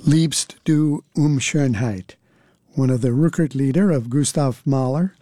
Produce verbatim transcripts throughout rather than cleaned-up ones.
Liebst du um Schönheit, one of the Rückert-Lieder of Gustav Mahler,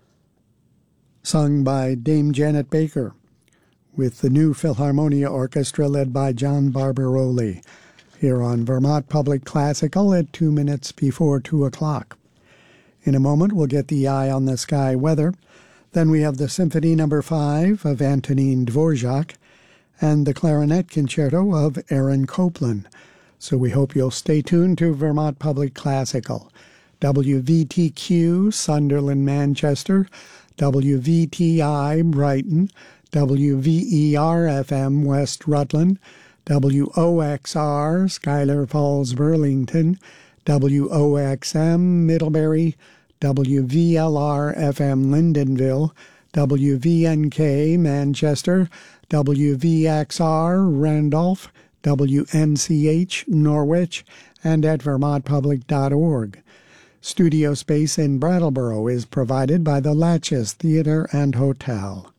sung by Dame Janet Baker, with the New Philharmonia Orchestra led by John Barbaroli, here on Vermont Public Classical at two minutes before two o'clock. In a moment, we'll get the Eye on the Sky weather. Then we have the Symphony Number five of Antonin Dvorak and the Clarinet Concerto of Aaron Copland. So we hope you'll stay tuned to Vermont Public Classical. W V T Q, Sunderland, Manchester, W V T I, Brighton, W V E R F M, West Rutland, W O X R, Schuyler Falls, Burlington, W O X M, Middlebury, W V L R F M, Lyndonville, W V N K, Manchester, W V X R, Randolph, W N C H, Norwich, and at vermont public dot org. Studio space in Brattleboro is provided by the Latches Theater and Hotel.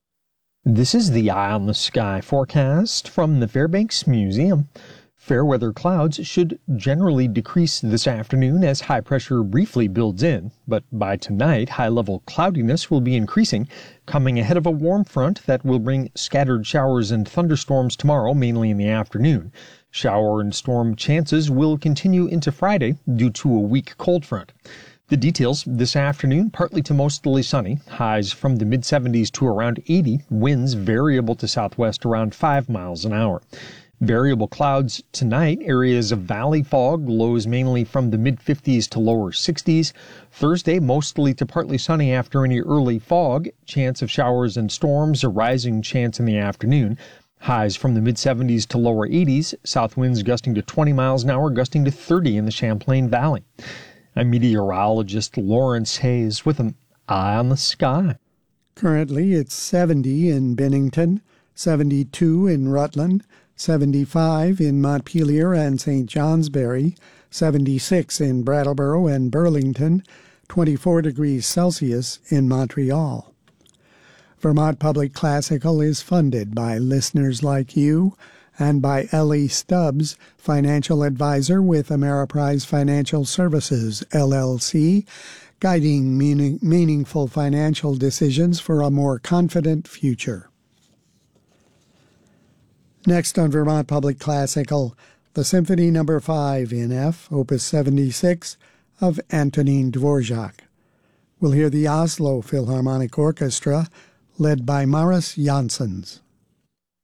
This is the Eye on the Sky forecast from the Fairbanks Museum. Fair weather clouds should generally decrease this afternoon as high pressure briefly builds in, but by tonight, high-level cloudiness will be increasing, coming ahead of a warm front that will bring scattered showers and thunderstorms tomorrow, mainly in the afternoon. Shower and storm chances will continue into Friday due to a weak cold front. The details this afternoon, partly to mostly sunny, highs from the mid seventies to around eighty, winds variable to southwest around five miles an hour. Variable clouds tonight, areas of valley fog, lows mainly from the mid fifties to lower sixties. Thursday, mostly to partly sunny after any early fog, chance of showers and storms, a rising chance in the afternoon. Highs from the mid seventies to lower eighties, south winds gusting to twenty miles an hour, gusting to thirty in the Champlain Valley. I'm meteorologist Lawrence Hayes with an Eye on the Sky. Currently, it's seventy in Bennington, seventy-two in Rutland, seventy-five in Montpelier and Saint Johnsbury, seventy-six in Brattleboro and Burlington, twenty-four degrees Celsius in Montreal. Vermont Public Classical is funded by listeners like you and by Ellie Stubbs, financial advisor with Ameriprise Financial Services, L L C, guiding meaning, meaningful financial decisions for a more confident future. Next on Vermont Public Classical, the Symphony Number five in F, Opus seventy-six, of Antonin Dvorak. We'll hear the Oslo Philharmonic Orchestra, led by Maris Janssens.